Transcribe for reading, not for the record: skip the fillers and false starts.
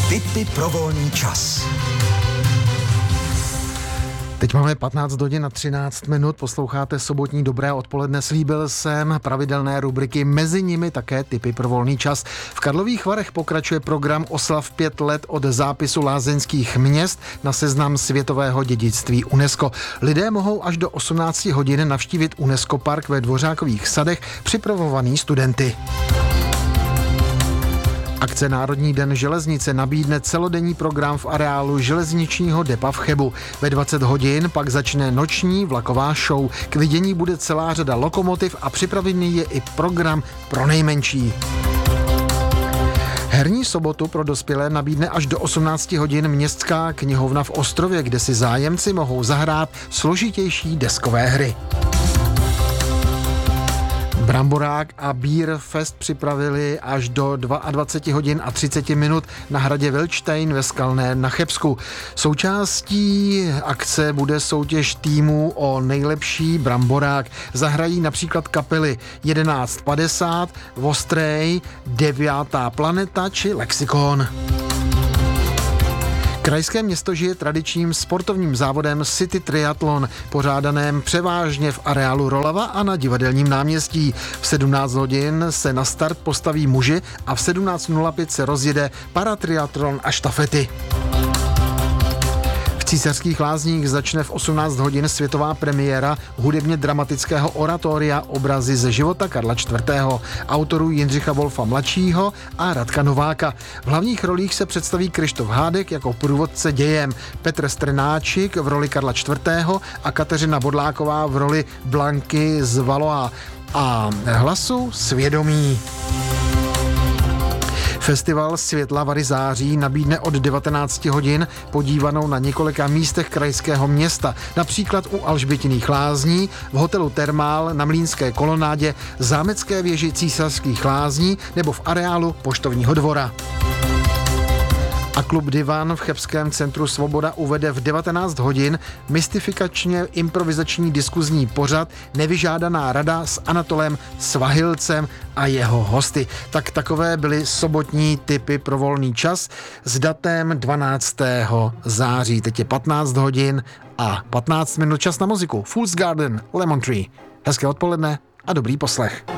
Tipy pro volný čas. Teď máme 15 hodin a 13 minut, posloucháte sobotní Dobré odpoledne. Slíbil jsem pravidelné rubriky, mezi nimi také tipy pro volný čas. V Karlových Varech pokračuje program oslav 5 let od zápisu lázeňských měst na seznam světového dědictví UNESCO. Lidé mohou až do 18 hodin navštívit UNESCO park ve Dvořákových sadech, připravovaný studenty. Akce Národní den železnice nabídne celodenní program v areálu železničního depa v Chebu. Ve 20 hodin pak začne noční vlaková show. K vidění bude celá řada lokomotiv a připravený je i program pro nejmenší. Herní sobotu pro dospělé nabídne až do 18 hodin Městská knihovna v Ostrově, kde si zájemci mohou zahrát složitější deskové hry. Bramborák a Beer Fest připravili až do 22 hodin a 30 minut na hradě Vilčtejn ve Skalné na Chebsku. Součástí akce bude soutěž týmů o nejlepší bramborák. Zahrají například kapely 1150, Vostrej, 9. planeta či Lexikon. Krajské město žije tradičním sportovním závodem City Triathlon, pořádaném převážně v areálu Rolava a na Divadelním náměstí. V 17 hodin se na start postaví muži a v 17:05 se rozjede paratriatlon a štafety. V Císařských Lázních začne v 18 hodin světová premiéra hudebně dramatického oratoria Obrazy ze života Karla IV., autorů Jindřicha Wolfa mladšího a Radka Nováka. V hlavních rolích se představí Krištof Hádek jako průvodce dějem, Petr Strnáčik v roli Karla IV. A Kateřina Bodláková v roli Blanky z Valois a hlasu Svědomí. Festival Světla Vary září nabídne od 19 hodin podívanou na několika místech krajského města, například u Alžbětiných lázní, v hotelu Termál na Mlýnské kolonádě, zámecké věži Císařských lázní nebo v areálu Poštovního dvora. A klub Divan v chebském centru Svoboda uvede v 19 hodin mystifikačně improvizační diskuzní pořad Nevyžádaná rada s Anatolem Svahilcem a jeho hosty. Tak takové byly sobotní tipy pro volný čas s datem 12. září. Teď je 15 hodin a 15 minut, čas na muziku. Fool's Garden, Lemon Tree. Hezké odpoledne a dobrý poslech.